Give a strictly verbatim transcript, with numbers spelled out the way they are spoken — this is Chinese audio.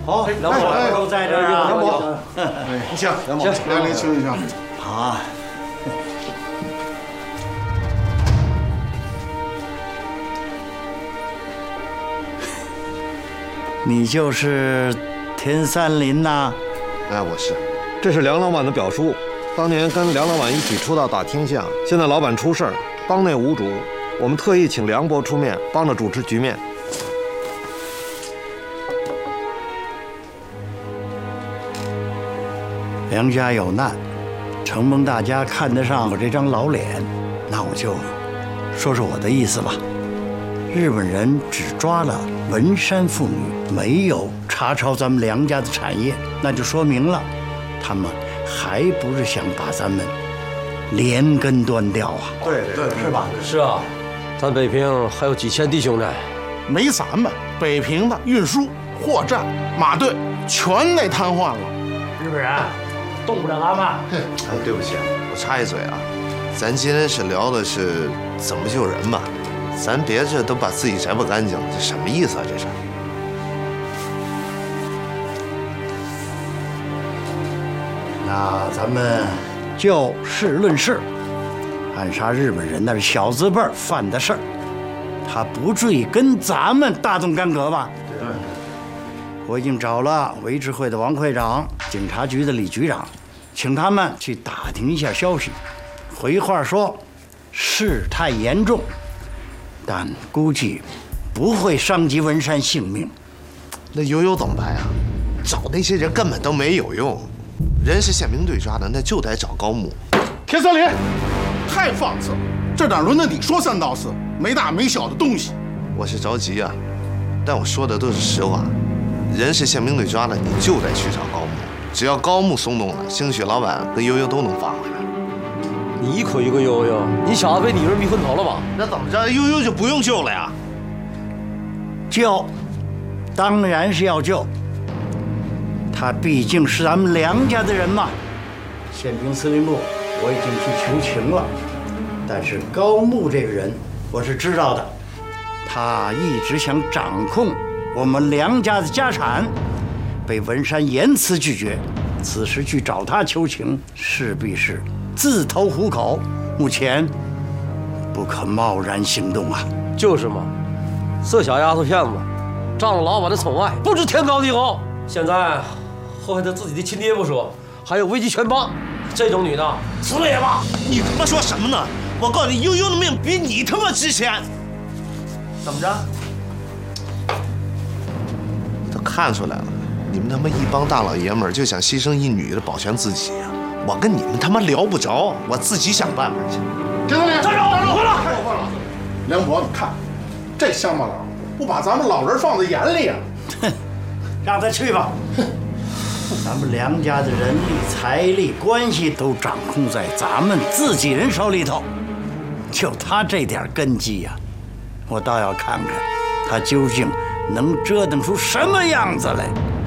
好，梁伯都在这儿啊。 梁伯，哎，你请，梁伯，梁林请一请。 好。你就是田三林呐？ 哎，我是。 这是梁老板的表叔，当年跟梁老板一起出道打天下，现在老板出事儿，帮内无主，我们特意请梁伯出面，帮着主持局面。 梁家有难，承蒙大家看得上我这张老脸，那我就说说我的意思吧。日本人只抓了文山妇女，没有查抄咱们梁家的产业，那就说明了，他们还不是想把咱们连根断掉啊？ 对对，是吧？ 是啊，咱北平还有几千弟兄呢。 没咱们，北平的运输、货站、马队全得瘫痪了。 日本人动不了咱们。 哎，对不起，我插一嘴啊，咱今天是聊的是怎么救人嘛，咱别这都把自己摘不干净，这什么意思啊？这是。 那咱们就事论事，暗杀日本人那是小字辈犯的事儿，他不至于跟咱们大动干戈吧？对。我已经找了维持会的王会长、警察局的李局长，请他们去打听一下消息。回话说，事态严重，但估计不会伤及文山性命。 那悠悠怎么办呀？找那些人根本都没有用，人是宪兵队抓的，那就得找高木。 田三林，太放肆了！这哪轮得你说三道四？没大没小的东西。 我是着急啊，但我说的都是实话。人是宪兵队抓的，你就得去找高木。只要高木松动了，兴许老板跟悠悠都能放回来。 你一口一个悠悠，你小子被女人迷昏头了吧？ 那怎么着，悠悠就不用救了呀？ 救，当然是要救。他毕竟是咱们梁家的人嘛。宪兵司令部我已经去求情了，但是高木这个人我是知道的，他一直想掌控我们梁家的家产，被文山严词拒绝。此时去找他求情，势必是自投虎口。目前不可贸然行动啊！ 就是嘛，这小丫头片子仗着老板的宠爱，不知天高地厚。现在祸害他自己的亲爹不说，还有危及全帮。这种女的，死了也罢。 你他妈说什么呢？我告诉你，悠悠的命比你他妈值钱。怎么着？都看出来了，你们他妈一帮大老爷们儿就想牺牲一女的保全自己呀！我跟你们他妈聊不着，我自己想办法去。 田三林，站住！站住！过了，过了。梁伯，你看，这乡巴佬不把咱们老人放在眼里啊！ 哼，让他去吧。哼。咱们梁家的人力、财力、关系都掌控在咱们自己人手里头，就他这点根基呀、啊，我倒要看看他究竟能折腾出什么样子来。